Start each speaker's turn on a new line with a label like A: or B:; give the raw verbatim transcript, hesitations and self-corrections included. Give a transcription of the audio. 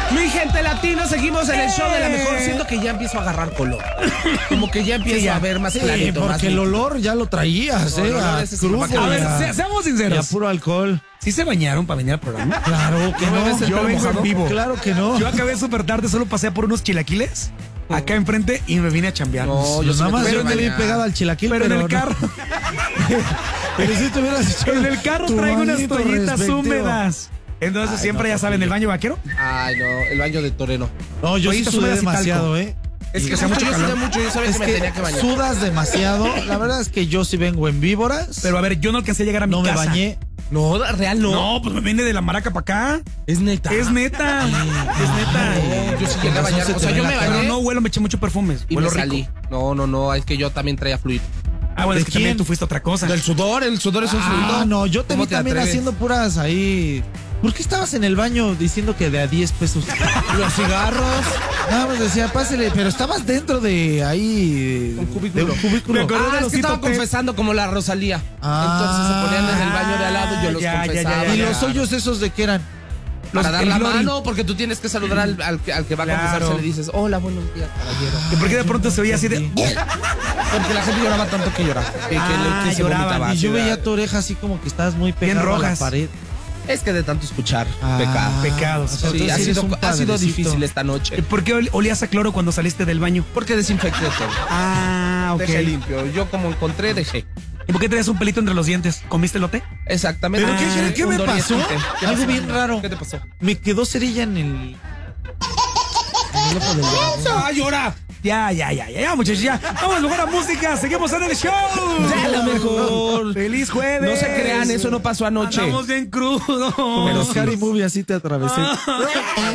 A: Mi gente latino, seguimos en el show de la mejor. Siento que ya empiezo a agarrar color. Como que ya empiezo
B: Sí, ya.
A: a ver más
B: Sí,
A: clarito.
B: porque
A: más
B: el
A: nítido.
B: olor ya lo traías,
A: No,
B: ¿eh?
A: el olor
B: A
A: ese sí me
B: crufo
A: va a
B: y
A: cambiar.
B: a-
C: A ver, se- seamos
B: y a
C: sinceros.
B: puro alcohol.
C: ¿Sí se bañaron para venir al programa?
B: Claro que
A: ¿No me
B: no.
A: ves el
C: Yo
A: pelo
C: vengo en
A: mojado?
C: vivo.
B: Claro que no.
C: Yo acabé súper tarde, solo pasé por unos chilaquiles acá enfrente y me vine a chambear.
A: No, yo
B: Pues
A: sí
B: nada
A: me
B: más
A: tuve
B: yo
A: que
B: me vi
A: bañar.
B: pegado al chilaquil,
C: Pero en el
B: no.
C: carro,
B: Pero si te hubieras hecho
C: en el carro
B: tu
C: traigo unas
B: bañito
C: toallitas
B: respectivo.
C: húmedas. Entonces
B: Ay,
C: siempre
B: no,
C: ya saben, el
B: papillo.
C: baño vaquero.
A: Ay, no, el baño de torero.
B: No, yo sí
C: Toallitas
B: sudé
C: húmedas y
B: demasiado,
C: talco.
B: ¿eh?
C: Es que
A: Yo
C: hace mucho
A: sudé
C: calor.
A: mucho, yo sabía
B: Es
A: que me tenía que
B: que
A: bañar.
B: sudas demasiado. La verdad es que yo sí vengo en víboras.
C: Pero a ver, yo no alcancé a llegar a mi
B: no me
C: casa.
B: bañé.
A: No, real no.
C: No, pues me vine de la maraca para acá.
A: Es neta.
C: Es neta. Es neta.
A: No, yo sí llegué a
B: Con razón
A: bañar.
B: se
A: O
B: te
A: sea,
B: ve
A: yo
B: la
A: me
B: cara.
C: Pero
A: bañé
C: no huelo, me eché mucho perfumes.
A: y me
C: Huelo rico.
A: salí. No, no, no, es que yo también traía fluido.
C: Ah, bueno, es
B: ¿De
C: que también
B: quién?
C: tú fuiste otra cosa.
A: Del sudor, el sudor es un fluido.
B: Ah, no, yo te
A: ¿Cómo
B: vi
A: te
B: también
A: atreves?
B: haciendo puras ahí. ¿Por qué estabas en el baño diciendo que de a diez pesos?
A: Los cigarros.
B: Nada más decía, pásele, pero estabas dentro de ahí.
A: Un cubículo.
B: De un cubículo.
C: Me acordé
A: Ah,
C: de
A: es
C: los
A: que estaba
C: Tito Pet.
A: confesando como la Rosalía.
B: Ah.
A: Entonces se ponían en el baño de al lado y yo los
C: Ya, ya, ya,
A: confesaba.
C: ya,
B: ¿Y
C: ya.
B: los hoyos esos de qué eran?
A: Para
C: Los-
A: dar
C: el
A: la
C: glory.
A: mano, porque tú tienes que saludar al, al que- al que va a
C: Claro.
A: confesarse. Le dices, hola, buenos días, caballero.
C: ¿Y por qué de pronto se oía así de.?
A: Porque la gente lloraba tanto que lloraba. Que, que,
C: Ah,
A: que se
C: lloraban.
A: vomitaba.
B: Y yo
A: Sí,
B: veía tu oreja así como que estabas muy pegado a la
C: rojas.
B: pared.
A: Es que de tanto escuchar,
B: Ah,
A: pecado.
C: Pecados.
B: o sea,
A: Sí,
B: entonces
A: ha
B: eres
A: sido,
B: un
A: ha sido
B: padrecito.
A: difícil esta noche.
C: ¿Por qué ol- olías a cloro cuando saliste del baño?
A: Porque desinfecté todo.
C: Ah, ok.
A: Dejé limpio. Yo como encontré, dejé.
C: ¿Y por qué traías un pelito entre los dientes? ¿Comiste elote?
A: Exactamente.
B: ¿Pero qué
A: Ah,
B: crees que
A: un
B: me
A: Dorian
B: pasó?
A: Quinte. ¿Qué
B: Algo
A: pasó?
B: bien raro.
A: ¿Qué te pasó?
B: Me quedó cerilla en el. en el ojo del ojo.
A: ¡Ah, llora!
C: Ya, ya, ya, ya, ya, muchachos, ya. Vamos mejor a música, seguimos en el show.
A: Ya, lo mejor.
C: ¡Feliz jueves!
A: No se crean, eso no pasó anoche.
C: Andamos bien crudos.
B: Como
A: Pero
B: en
A: sí.
B: Scary Movie así te atravesé.